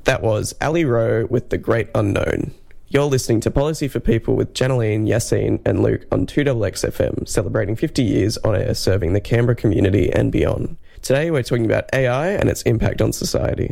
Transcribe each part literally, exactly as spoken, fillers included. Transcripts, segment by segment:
That was Ali Rowe with The Great Unknown. You're listening to Policy for People with Janaline, Yassine and Luke on two X X F M, celebrating fifty years on air serving the Canberra community and beyond. Today we're talking about A I and its impact on society.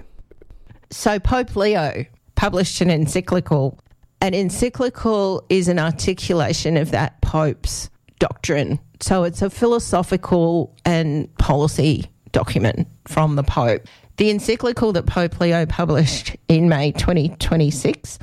So Pope Leo published an encyclical. An encyclical is an articulation of that Pope's doctrine. So it's a philosophical and policy document from the Pope. The encyclical that Pope Leo published in May twenty twenty-six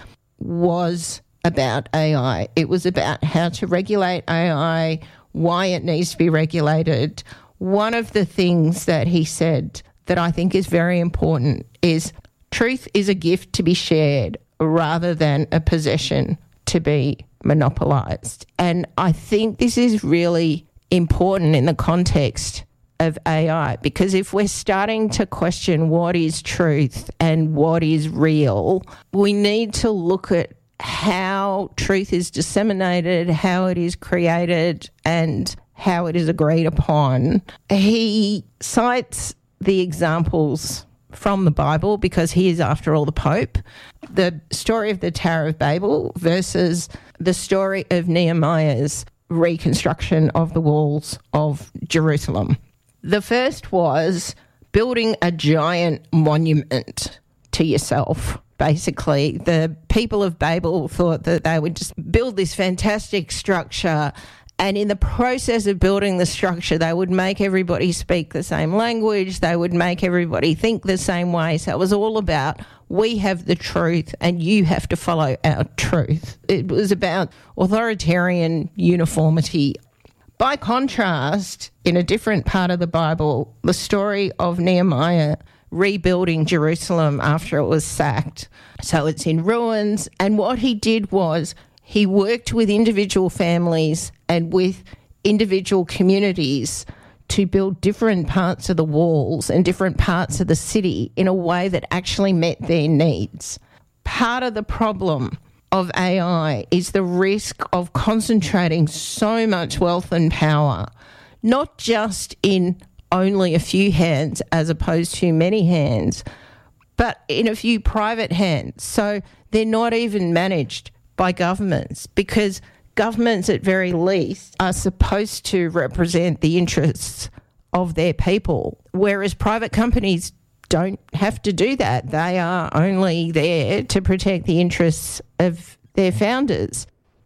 was about A I. It was about how to regulate A I, why it needs to be regulated. One of the things that he said that I think is very important is truth is a gift to be shared rather than a possession to be monopolised. And I think this is really important in the context of A I, because if we're starting to question what is truth and what is real, we need to look at how truth is disseminated, how it is created, and how it is agreed upon. He cites the examples from the Bible because he is, after all, the Pope. The story of the Tower of Babel versus the story of Nehemiah's reconstruction of the walls of Jerusalem. The first was building a giant monument to yourself. Basically, the people of Babel thought that they would just build this fantastic structure, and in the process of building the structure, they would make everybody speak the same language, they would make everybody think the same way. So it was all about, we have the truth and you have to follow our truth. It was about authoritarian uniformity. By contrast, in a different part of the Bible, the story of Nehemiah rebuilding Jerusalem after it was sacked. So it's in ruins, and what he did was he worked with individual families and with individual communities to build different parts of the walls and different parts of the city in a way that actually met their needs. Part of the problem of A I is the risk of concentrating so much wealth and power, not just in only a few hands as opposed to many hands, but in a few private hands. So they're not even managed by governments, because governments at very least are supposed to represent the interests of their people, whereas private companies don't have to do that. They are only there to protect the interests of their founders.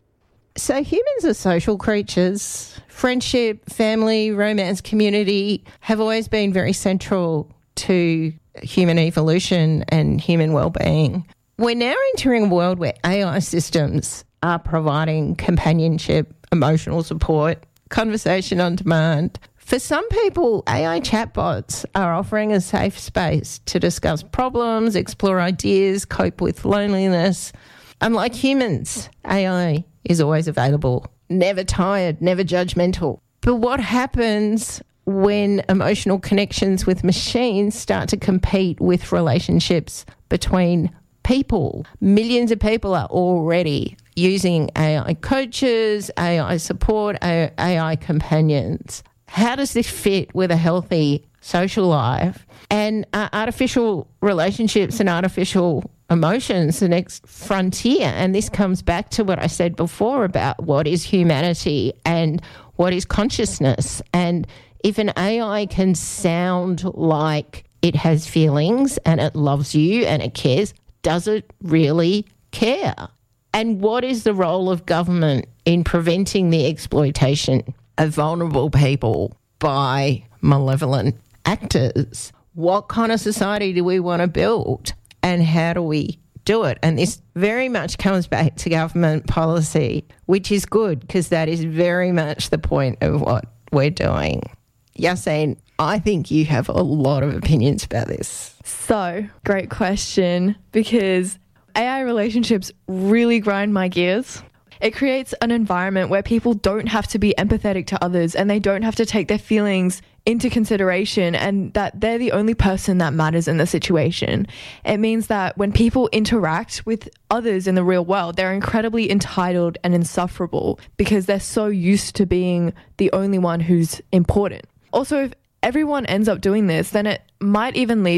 So humans are social creatures. Friendship, family, romance, community have always been very central to human evolution and human well-being. We're now entering a world where A I systems are providing companionship, emotional support, conversation on demand. For some people, A I chatbots are offering a safe space to discuss problems, explore ideas, cope with loneliness. Unlike humans, A I is always available, never tired, never judgmental. But what happens when emotional connections with machines start to compete with relationships between people? Millions of people are already using A I coaches, A I support, A I companions. How does this fit with a healthy social life? And uh, artificial relationships and artificial emotions, the next frontier. And this comes back to what I said before about what is humanity and what is consciousness. And if an A I can sound like it has feelings and it loves you and it cares, does it really care? And what is the role of government in preventing the exploitation of vulnerable people by malevolent actors? What kind of society do we want to build, and how do we do it? And this very much comes back to government policy, which is good because that is very much the point of what we're doing. Yassine, I think you have a lot of opinions about this. So, great question, because A I relationships really grind my gears. It creates an environment where people don't have to be empathetic to others and they don't have to take their feelings into consideration, and that they're the only person that matters in the situation. It means that when people interact with others in the real world, they're incredibly entitled and insufferable because they're so used to being the only one who's important. Also, if everyone ends up doing this, then it might even lead to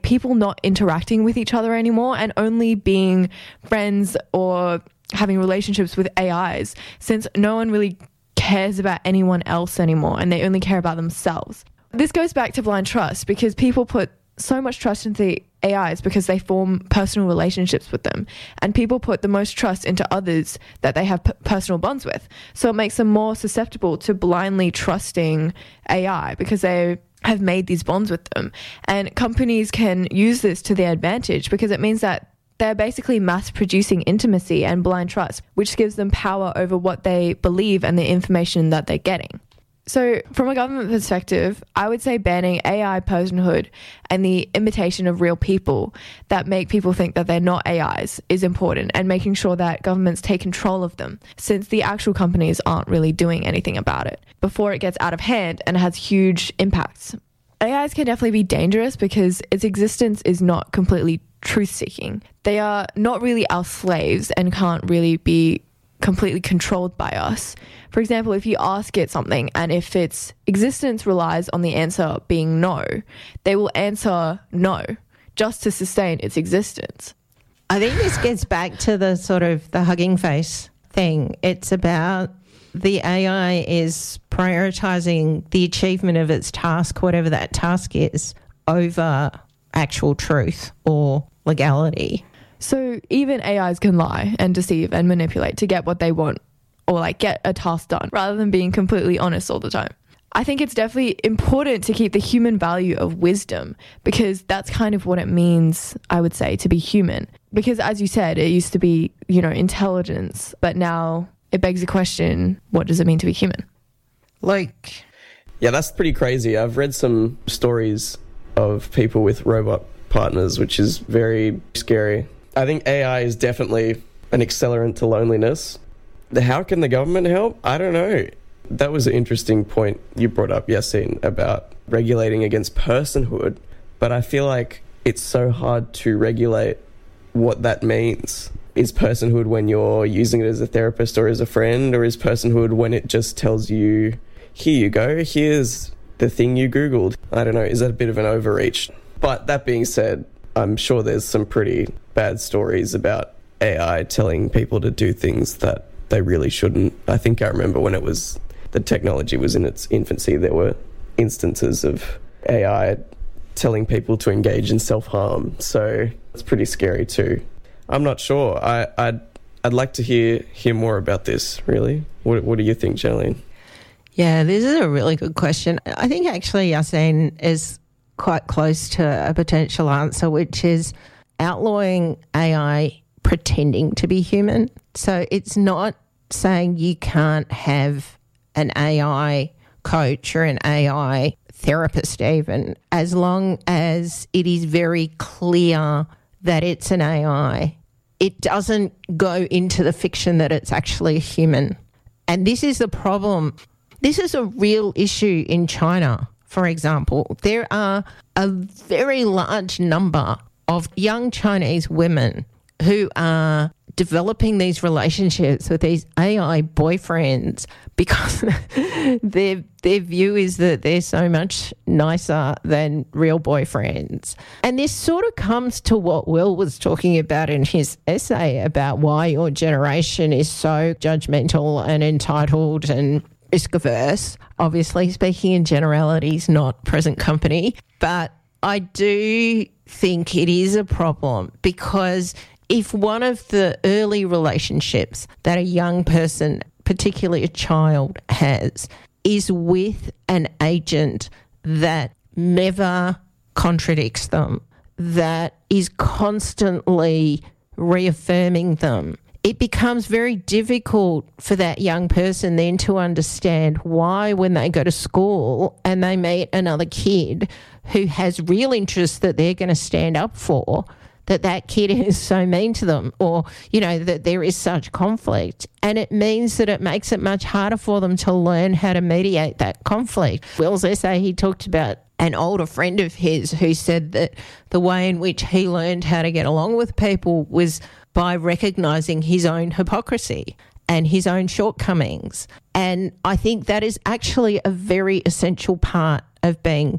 people not interacting with each other anymore and only being friends or having relationships with A Is, since no one really cares about anyone else anymore and they only care about themselves. This goes back to blind trust, because people put so much trust into the A Is because they form personal relationships with them, and people put the most trust into others that they have p- personal bonds with. So it makes them more susceptible to blindly trusting A I because they have made these bonds with them. And companies can use this to their advantage because it means that they're basically mass producing intimacy and blind trust, which gives them power over what they believe and the information that they're getting. So from a government perspective, I would say banning A I personhood and the imitation of real people that make people think that they're not A Is is important, and making sure that governments take control of them, since the actual companies aren't really doing anything about it, before it gets out of hand and has huge impacts. A Is can definitely be dangerous because its existence is not completely truth-seeking. They are not really our slaves and can't really be completely controlled by us. For example, if you ask it something and if its existence relies on the answer being no, they will answer no just to sustain its existence. I think this gets back to the sort of the Hugging Face thing. It's about the A I is prioritising the achievement of its task, whatever that task is, over actual truth or legality. So even A Is can lie and deceive and manipulate to get what they want, or like get a task done, rather than being completely honest all the time. I think it's definitely important to keep the human value of wisdom, because that's kind of what it means, I would say, to be human. Because as you said, it used to be, you know, intelligence, but now it begs the question, what does it mean to be human? Like, yeah, that's pretty crazy. I've read some stories of people with robot partners, which is very scary. I think A I is definitely an accelerant to loneliness. How can the government help? I don't know. That was an interesting point you brought up, Yassine, about regulating against personhood. But I feel like it's so hard to regulate what that means. Is personhood when you're using it as a therapist or as a friend, or is personhood when it just tells you, here you go, here's the thing you Googled? I don't know. Is that a bit of an overreach? But that being said, I'm sure there's some pretty bad stories about A I telling people to do things that they really shouldn't. I think I remember when it was, the technology was in its infancy, there were instances of A I telling people to engage in self-harm. So it's pretty scary too. I'm not sure. I, I'd I'd like to hear hear more about this, really. What, what do you think, Jolene? Yeah, this is a really good question. I think actually Yassine is quite close to a potential answer, which is outlawing A I pretending to be human. So it's not saying you can't have an A I coach or an A I therapist even, as long as it is very clear that it's an A I. It doesn't go into the fiction that it's actually a human. And this is the problem. This is a real issue in China, for example. There are a very large number of young Chinese women who are developing these relationships with these A I boyfriends because their their view is that they're so much nicer than real boyfriends. And this sort of comes to what Will was talking about in his essay about why your generation is so judgmental and entitled and risk-averse. Obviously, speaking in generalities, not present company. But I do think it is a problem, because if one of the early relationships that a young person, particularly a child, has is with an agent that never contradicts them, that is constantly reaffirming them, it becomes very difficult for that young person then to understand why, when they go to school and they meet another kid who has real interests that they're going to stand up for, that that kid is so mean to them, or, you know, that there is such conflict. And it means that it makes it much harder for them to learn how to mediate that conflict. Will's essay, he talked about an older friend of his who said that the way in which he learned how to get along with people was by recognising his own hypocrisy and his own shortcomings. And I think that is actually a very essential part of being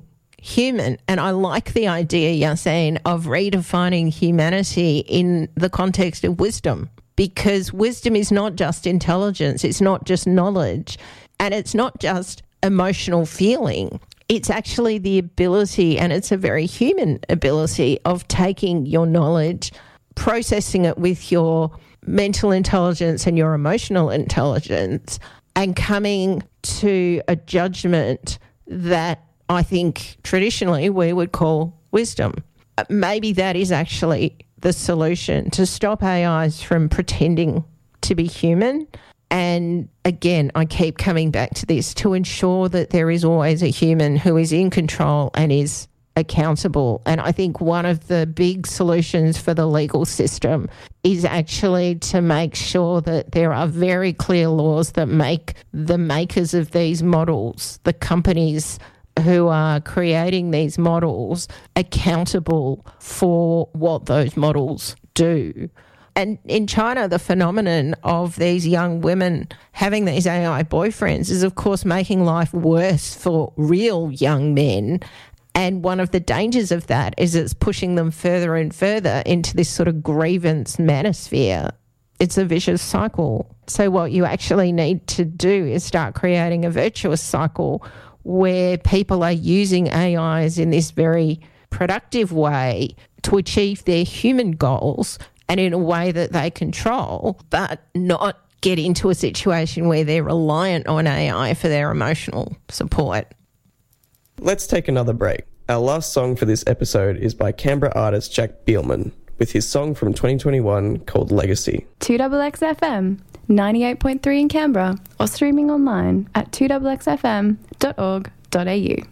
human. And I like the idea, Yassine, of redefining humanity in the context of wisdom, because wisdom is not just intelligence, it's not just knowledge, and it's not just emotional feeling. It's actually the ability, and it's a very human ability, of taking your knowledge, processing it with your mental intelligence and your emotional intelligence, and coming to a judgment that I think traditionally we would call wisdom. Maybe that is actually the solution, to stop A Is from pretending to be human. And again, I keep coming back to this, to ensure that there is always a human who is in control and is accountable. And I think one of the big solutions for the legal system is actually to make sure that there are very clear laws that make the makers of these models, the companies who are creating these models, accountable for what those models do. And in China, the phenomenon of these young women having these A I boyfriends is, of course, making life worse for real young men. And one of the dangers of that is it's pushing them further and further into this sort of grievance manosphere. It's a vicious cycle. So what you actually need to do is start creating a virtuous cycle where people are using A Is in this very productive way to achieve their human goals, and in a way that they control, but not get into a situation where they're reliant on A I for their emotional support. Let's take another break. Our last song for this episode is by Canberra artist Jack Bielman, with his song from twenty twenty-one called Legacy. two X X F M, ninety-eight point three in Canberra, or streaming online at two x x f m dot org dot a u.